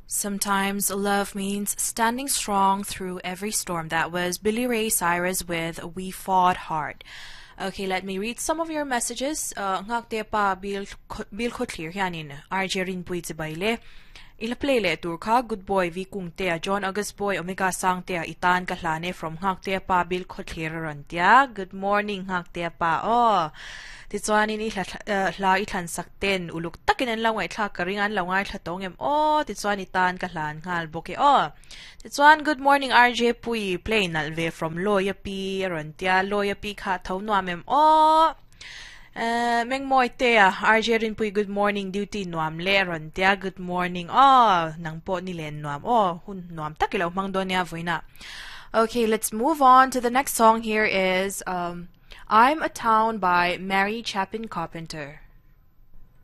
Sometimes love means standing strong through every storm. That was Billy Ray Cyrus with We Fought Hard. Okay, let me read some of your messages. Ngakte pa bil ko clear yanin. RJ rin pui baile. Ila play le turka good boy vi kung tea John August boy omega sang tea itan kahlane from ngakte pa bil ko clear rantia. Good morning ngakte pa. Oh. Titsuanin la itlan sakten uluk takinan lang wa itla karingan lang wa itla tongem oh titsuan itan kahlan ngal boke oh titsuan good morning RJ pui play nalve from Loya P rantia Loya P ka thau nuamem oh meng moi tea RJ rin pui good morning duty nuam le rantia good morning oh nang po ni len nuam oh hun nuam takilaw mang donya voina. Okay, let's move on to the next song. Here is I'm a Town by Mary Chapin Carpenter.